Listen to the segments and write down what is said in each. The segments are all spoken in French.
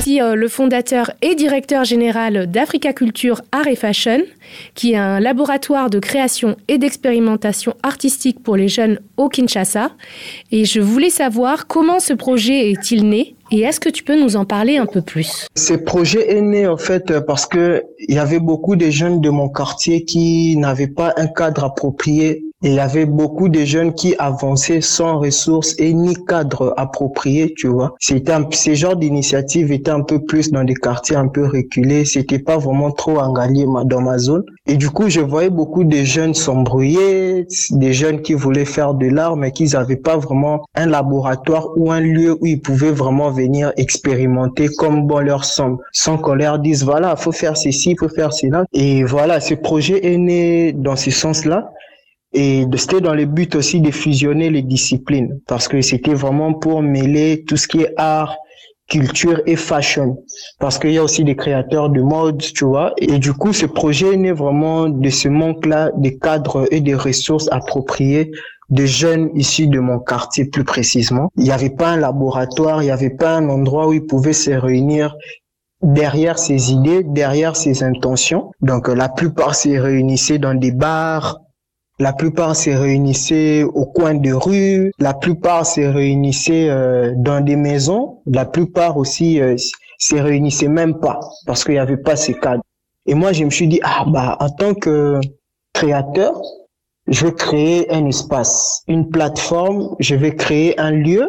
aussi le fondateur et directeur général d'Africa Culture Art et Fashion, qui est un laboratoire de création et d'expérimentation artistique pour les jeunes au Kinshasa. Et je voulais savoir comment ce projet est-il né et est-ce que tu peux nous en parler un peu plus? Ce projet est né en fait parce que il y avait beaucoup de jeunes de mon quartier qui n'avaient pas un cadre approprié. Et il y avait beaucoup de jeunes qui avançaient sans ressources et ni cadre approprié, tu vois. Ces genres d'initiatives étaient un peu plus dans des quartiers un peu reculés. C'était pas vraiment trop engagé dans ma zone. Et du coup, je voyais beaucoup de jeunes s'embrouiller, des jeunes qui voulaient faire de l'art, mais qui n'avaient pas vraiment un laboratoire ou un lieu où ils pouvaient vraiment venir expérimenter comme bon leur semble, sans qu'on leur dise, voilà, faut faire ceci, faut faire cela. Et voilà, ce projet est né dans ce sens-là. Et c'était dans le but aussi de fusionner les disciplines, parce que c'était vraiment pour mêler tout ce qui est art, culture et fashion, parce qu'il y a aussi des créateurs de mode, tu vois. Et du coup, ce projet est né vraiment de ce manque-là des cadres et des ressources appropriées de jeunes issus de mon quartier plus précisément. Il n'y avait pas un laboratoire, il n'y avait pas un endroit où ils pouvaient se réunir derrière ces idées, derrière ces intentions. Donc la plupart se réunissaient dans des bars, la plupart se réunissaient au coin de rue, la plupart se réunissaient dans des maisons, la plupart aussi se réunissaient même pas parce qu'il n'y avait pas ces cadres. Et moi, je me suis dit, en tant que créateur, je vais créer un espace, une plateforme, je vais créer un lieu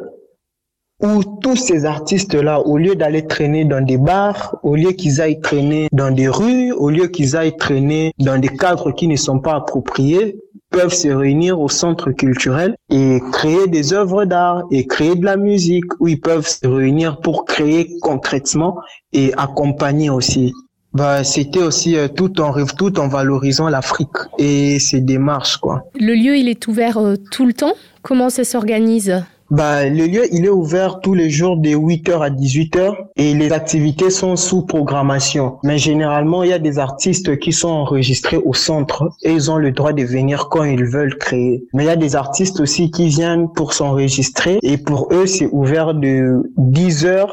où tous ces artistes-là, au lieu d'aller traîner dans des bars, au lieu qu'ils aillent traîner dans des rues, au lieu qu'ils aillent traîner dans des cadres qui ne sont pas appropriés, peuvent se réunir au centre culturel et créer des œuvres d'art et créer de la musique où ils peuvent se réunir pour créer concrètement et accompagner aussi. C'était aussi tout en valorisant l'Afrique et ses démarches, quoi. Le lieu, il est ouvert tout le temps? Comment ça s'organise? Le lieu, il est ouvert tous les jours de 8h à 18h et les activités sont sous programmation. Mais généralement, il y a des artistes qui sont enregistrés au centre et ils ont le droit de venir quand ils veulent créer. Mais il y a des artistes aussi qui viennent pour s'enregistrer et pour eux, c'est ouvert de 10h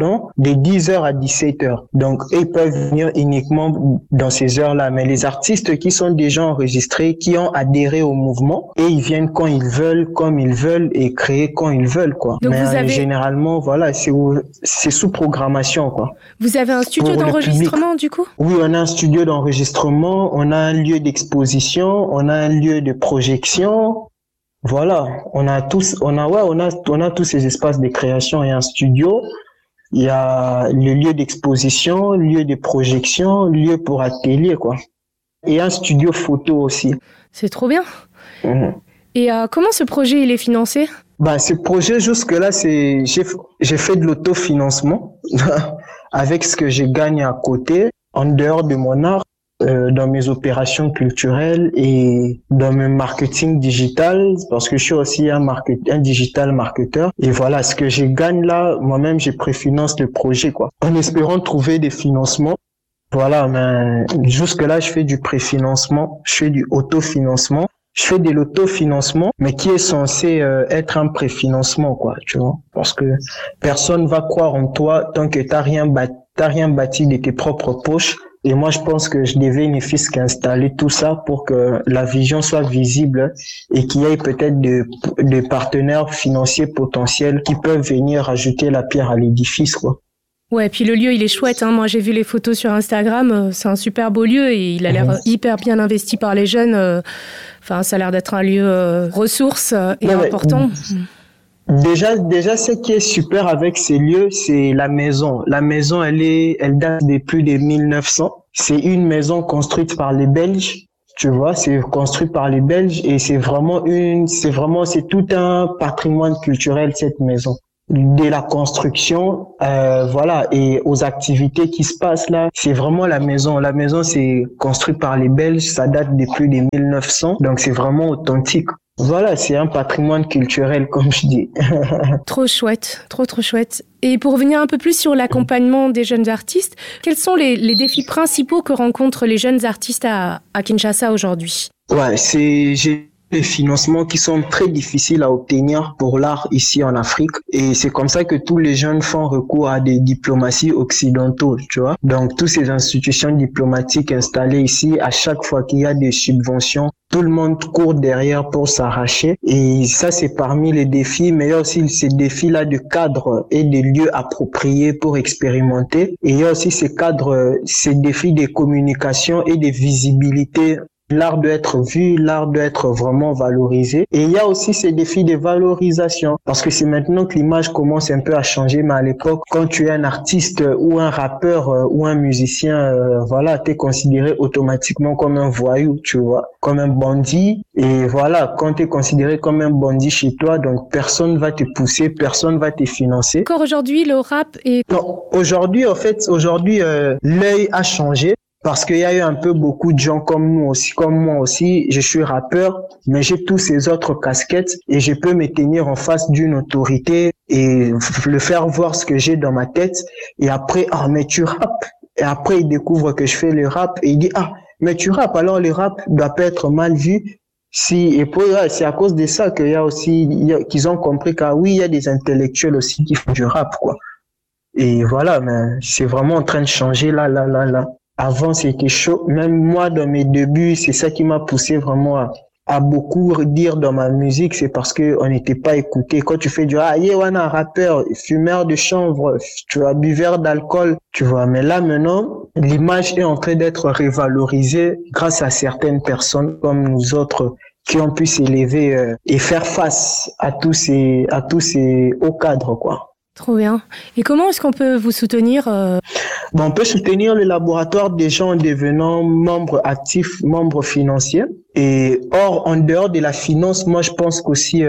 à 17h. Donc, ils peuvent venir uniquement dans ces heures-là. Mais les artistes qui sont déjà enregistrés, qui ont adhéré au mouvement et ils viennent quand ils veulent, comme ils veulent et créer quand ils veulent, quoi. Donc mais généralement, voilà, c'est sous programmation, quoi. Vous avez un studio d'enregistrement, du coup? Oui, on a un studio d'enregistrement, on a un lieu d'exposition, on a un lieu de projection. Voilà, on a tous ces espaces de création et un studio. Il y a le lieu d'exposition, lieu de projection, lieu pour atelier, quoi. Et un studio photo aussi. C'est trop bien. Et comment ce projet il est financé? Ce projet jusque-là, j'ai fait de l'autofinancement avec ce que je gagne à côté, en dehors de mon art, dans mes opérations culturelles et dans mon marketing digital, parce que je suis aussi un digital marketeur. Et voilà, ce que je gagne là, moi-même, je préfinance le projet, quoi, en espérant trouver des financements. Voilà, mais jusque-là, je fais du préfinancement, je fais du autofinancement. Je fais de l'autofinancement, mais qui est censé être un préfinancement, quoi, tu vois. Parce que personne va croire en toi tant que t'as rien bâti de tes propres poches. Et moi, je pense que je devais ne fût-ce qu'installer tout ça pour que la vision soit visible et qu'il y ait peut-être des partenaires financiers potentiels qui peuvent venir ajouter la pierre à l'édifice, quoi. Ouais, puis le lieu, il est chouette, hein. Moi, j'ai vu les photos sur Instagram. C'est un super beau lieu et il a l'air hyper bien investi par les jeunes. Enfin, ça a l'air d'être un lieu ressource et important. Déjà, ce qui est super avec ces lieux, c'est la maison. La maison, elle date de plus de 1900. C'est une maison construite par les Belges. Tu vois, c'est construit par les Belges et c'est tout un patrimoine culturel, cette maison. De la construction, voilà, et aux activités qui se passent là, c'est vraiment la maison. La maison, c'est construit par les Belges, ça date de plus de 1900, donc c'est vraiment authentique. Voilà, c'est un patrimoine culturel, comme je dis. Trop chouette, trop chouette. Et pour revenir un peu plus sur l'accompagnement des jeunes artistes, quels sont les défis principaux que rencontrent les jeunes artistes à Kinshasa aujourd'hui? Ouais, des financements qui sont très difficiles à obtenir pour l'art ici en Afrique. Et c'est comme ça que tous les jeunes font recours à des diplomaties occidentaux, tu vois. Donc, toutes ces institutions diplomatiques installées ici, à chaque fois qu'il y a des subventions, tout le monde court derrière pour s'arracher. Et ça, c'est parmi les défis. Mais il y a aussi ces défis-là de cadres et des lieux appropriés pour expérimenter. Et il y a aussi ces cadres, ces défis de communication et de visibilité. L'art doit être vu, l'art doit être vraiment valorisé. Et il y a aussi ces défis de valorisation. Parce que c'est maintenant que l'image commence un peu à changer. Mais à l'époque, quand tu es un artiste ou un rappeur ou un musicien, voilà, t'es considéré automatiquement comme un voyou, tu vois, comme un bandit. Et voilà, quand t'es considéré comme un bandit chez toi, donc personne va te pousser, personne va te financer. Encore aujourd'hui, le rap est... Non, aujourd'hui, l'œil a changé. Parce qu'il y a eu un peu beaucoup de gens comme nous aussi, comme moi aussi. Je suis rappeur, mais j'ai tous ces autres casquettes et je peux me tenir en face d'une autorité et le faire voir ce que j'ai dans ma tête. Et après, ah, mais tu rappes. Et après, il découvre que je fais le rap et il dit, ah, mais tu rappes. Alors, le rap doit pas être mal vu. Et puis, c'est à cause de ça qu'il y a aussi, qu'ils ont compris qu'ah oui, il y a des intellectuels aussi qui font du rap, quoi. Et voilà, mais c'est vraiment en train de changer là. Avant, c'était chaud. Même moi, dans mes débuts, c'est ça qui m'a poussé vraiment à beaucoup dire dans ma musique. C'est parce que on n'était pas écouté. Quand tu fais du on a un rappeur, fumeur de chanvre, tu vois, buveur d'alcool, tu vois. Mais là, maintenant, l'image est en train d'être révalorisée grâce à certaines personnes comme nous autres qui ont pu s'élever et faire face à tous ces hauts cadres, quoi. Trop bien. Et comment est-ce qu'on peut vous soutenir On peut soutenir le laboratoire des gens en devenant membre actif, membre financier. Et en dehors de la finance, moi je pense qu'aussi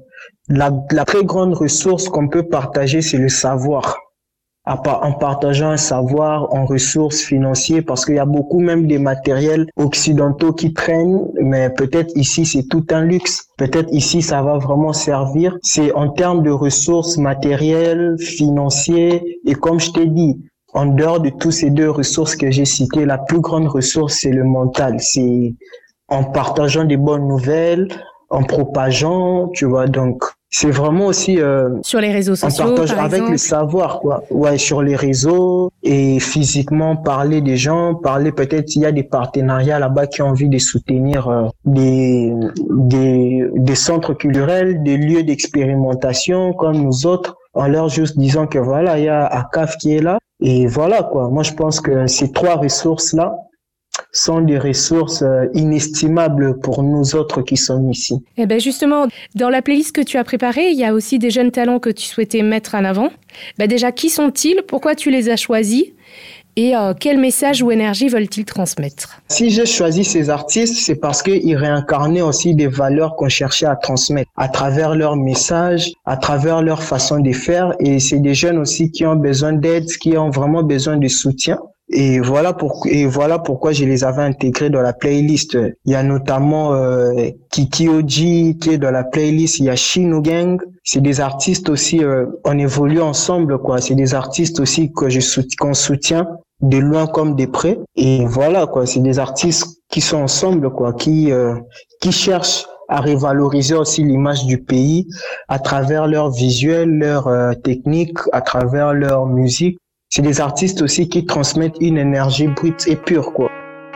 la très grande ressource qu'on peut partager, c'est le savoir. En partageant un savoir en ressources financières, parce qu'il y a beaucoup même des matériels occidentaux qui traînent, mais peut-être ici c'est tout un luxe. Peut-être ici ça va vraiment servir. C'est en termes de ressources matérielles, financières, et comme je t'ai dit, en dehors de tous ces deux ressources que j'ai citées, la plus grande ressource c'est le mental. C'est en partageant des bonnes nouvelles, en propageant, tu vois, donc c'est vraiment aussi sur les réseaux sociaux, on partage avec le savoir, quoi. Ouais, sur les réseaux et physiquement parler des gens, parler peut-être il y a des partenariats là-bas qui ont envie de soutenir des centres culturels, des lieux d'expérimentation comme nous autres, en leur juste disant que voilà, il y a ACAF qui est là et voilà quoi. Moi je pense que ces trois ressources là sont des ressources inestimables pour nous autres qui sommes ici. Et ben justement, dans la playlist que tu as préparée, il y a aussi des jeunes talents que tu souhaitais mettre en avant. Déjà, qui sont-ils? Pourquoi tu les as choisis? Et quel message ou énergie veulent-ils transmettre? Si j'ai choisi ces artistes, c'est parce qu'ils réincarnaient aussi des valeurs qu'on cherchait à transmettre à travers leurs messages, à travers leur façon de faire. Et c'est des jeunes aussi qui ont besoin d'aide, qui ont vraiment besoin de soutien. Et voilà pourquoi je les avais intégrés dans la playlist. Il y a notamment Kiki Oji qui est dans la playlist. Il y a Shino Gang. C'est des artistes aussi. On évolue ensemble, quoi. C'est des artistes aussi qu'on soutient de loin comme de près. Et voilà, quoi. C'est des artistes qui sont ensemble, quoi, qui cherchent à revaloriser aussi l'image du pays à travers leurs visuels, leurs techniques, à travers leur musique. C'est des artistes aussi qui transmettent une énergie brute et pure, quoi.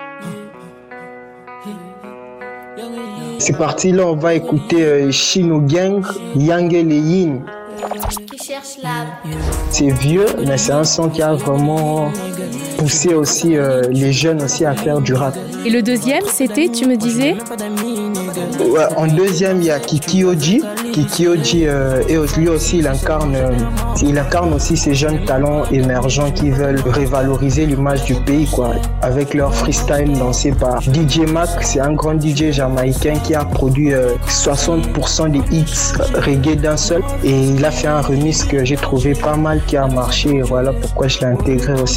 C'est parti, là, on va écouter Shino Gang, Yang et Yin. C'est vieux, mais c'est un son qui a vraiment poussé aussi les jeunes aussi à faire du rap. Et le deuxième, c'était, tu me disais? Ouais, en deuxième, il y a Kiki Oji. Kiki Oji, et lui aussi, il incarne aussi ces jeunes talents émergents qui veulent revaloriser l'image du pays, quoi, avec leur freestyle lancé par DJ Mac. C'est un grand DJ jamaïcain qui a produit 60% des hits reggae d'un seul. Et il a fait un remix que j'ai trouvé pas mal, qui a marché. Et voilà pourquoi je l'ai intégré aussi.